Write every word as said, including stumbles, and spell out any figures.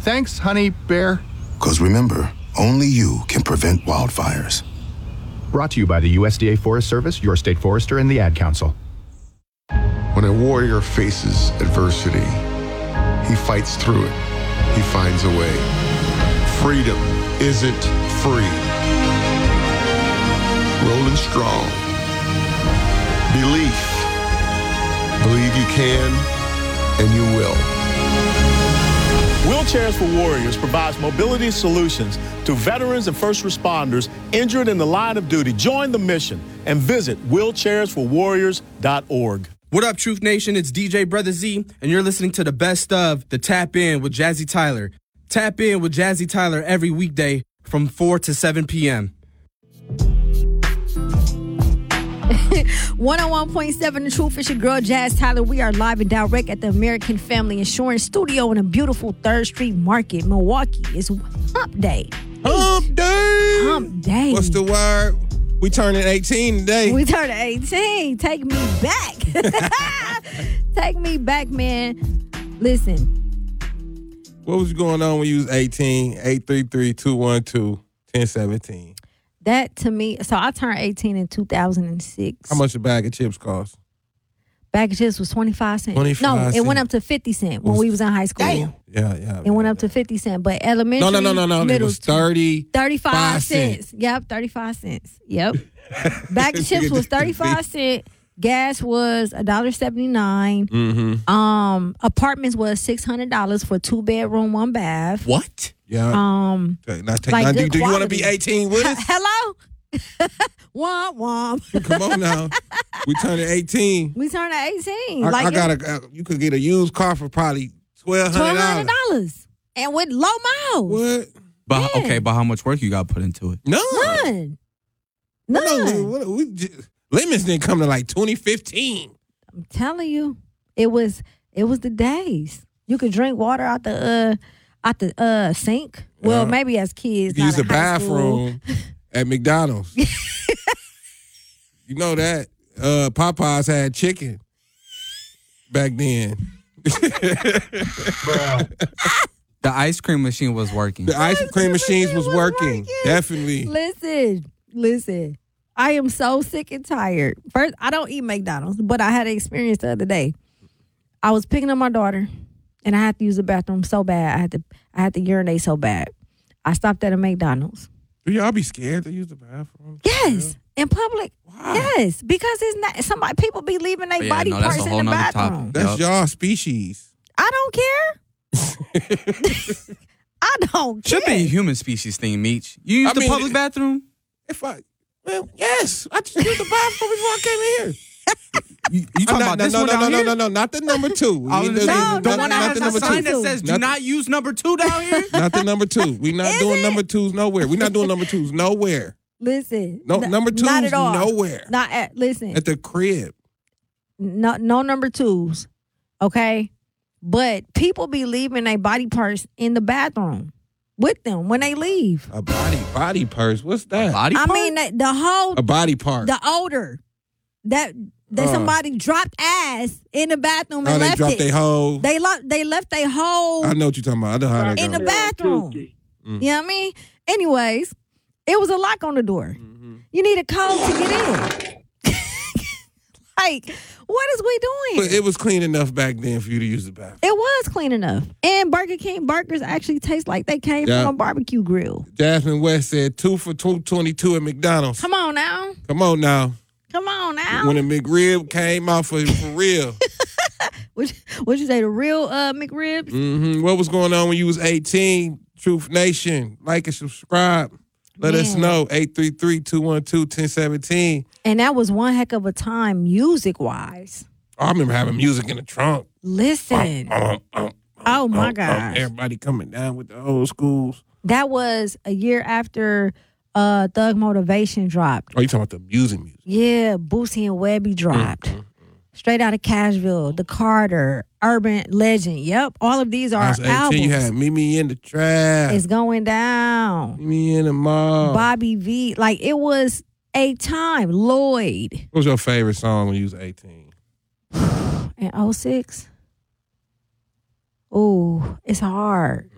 Thanks, honey bear. Because remember, only you can prevent wildfires. Brought to you by the U S D A Forest Service, your state forester, and the Ad Council. When a warrior faces adversity, he fights through it. He finds a way. Freedom isn't free. Rolling strong. Belief. Believe you can, and you will. Wheelchairs for Warriors provides mobility solutions to veterans and first responders injured in the line of duty. Join the mission and visit wheelchairs for warriors dot org. What up, Truth Nation? It's D J Brother Z, and you're listening to the best of the Tap In with Jazzy Tyler. Tap In with Jazzy Tyler every weekday from four to seven p.m. one oh one point seven The Truth. It's your girl, Jazz Tyler. We are live and direct at the American Family Insurance Studio in a beautiful third Street Market, Milwaukee. It's Hump Day. Hump Day! Hump Day. What's the word? We turning eighteen today. We turning eighteen. Take me back. Take me back, man. Listen. What was going on when you was eighteen? eight three three, two one two, one zero one seven. That to me, so I turned eighteen in two thousand six. How much a bag of chips cost? Bag of chips was twenty-five cents. twenty-five no, cents. it went up to fifty cents when we was in high school. Damn. Yeah, yeah. It went up to fifty cents. But elementary, No, no, no, no, no. It was thirty. thirty-five cents. Yep, thirty-five cents. Yep. Bag of chips was thirty-five cents. Gas was one dollar seventy-nine. Mm-hmm. Um, apartments was six hundred dollars for two bedroom, one bath. What? Yeah. Um, Okay, now take, like now, do, good do you want to quality. be eighteen with us? Hello? Womp womp. Come on now. We turning eighteen. We turned eighteen. I, like I got a. Uh, you could get a used car for probably twelve hundred twelve hundred dollars. dollars. And with low miles. What? But Yeah. okay, but how much work you got put into it? None. None. No, None. we, we just, limits didn't come to like twenty fifteen. I'm telling you, it was it was the days. You could drink water out the uh out the uh sink. Well, Yeah. maybe as kids. You not use the in high school. bathroom at McDonald's. You know that. Uh, Popeyes had chicken back then. The ice cream machine was working. The ice cream machines was was working. working. Definitely. Listen, listen. I am so sick and tired. First, I don't eat McDonald's, but I had an experience the other day. I was picking up my daughter, and I had to use the bathroom so bad. I had to, I had to urinate so bad. I stopped at a McDonald's. Do y'all be scared to use the bathroom? Yes, in public. Why? Yes, because it's not somebody. People be leaving their Yeah, body no, that's parts a in whole the nother bathroom. topic. That's Yup. y'all species. I don't care. I don't care. Should be a human species thing, Meech. You use I the mean, public bathroom? If I, well, yes, I just used the bathroom before I came here. You, you talking I'm about not, this no, one no, down no, here? no, no, no, not the number two. I was We- gonna say, No, the the one one that that has has a a sign that two. says, do Not- not use number two down here? Not the number two. We not Is doing it? number twos nowhere. We not doing number twos nowhere. Listen. No, n- number twos not at all. nowhere. Not at. Listen. At the crib. no, no number twos. Okay, but people be leaving their body parts in the bathroom with them when they leave. A body body purse. What's that? Body I part? mean, the, the whole A body part. the odor that that Uh. somebody dropped ass in the bathroom and oh, they left dropped it. their whole. They lo- they left their whole I know what you're talking about. I know how that in the goes. bathroom. Mm. You know what I mean? Anyways, it was a lock on the door. Mm-hmm. You need a code to get in. Like, what is we doing? But it was clean enough back then for you to use the bathroom. It was clean enough. And Burger King burgers actually taste like they came Yeah. from a barbecue grill. Jasmine West said two for two twenty-two at McDonald's. Come on now. Come on now. Come on now. When the McRib came out for, for real. What what you say, the real uh, McRibs? hmm What was going on when you was eighteen? Truth Nation. Like and subscribe. Let us Man. know. eight three three, two one two, one zero one seven. And that was one heck of a time music-wise. Oh, I remember having music in the trunk. Listen. Um, um, Oh, my um, gosh. Everybody coming down with the old schools. That was a year after uh, Thug Motivation dropped. Oh, you talking about the music music. Yeah, Boosie and Webby dropped. Mm-hmm. Straight Out of Cashville, The Carter, Urban Legend. Yep, all of these I are was eighteen, albums. you had Meet Me in the Trap. It's going down. Meet Me in the Mall. Bobby V. Like, it was a time. Lloyd What was your favorite song when you was eighteen? in oh six. Ooh, it's hard.